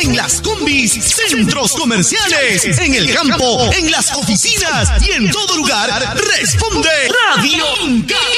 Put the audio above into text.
en las combis, centros comerciales, en el campo, en las oficinas y en todo lugar. Responde Radio Inca.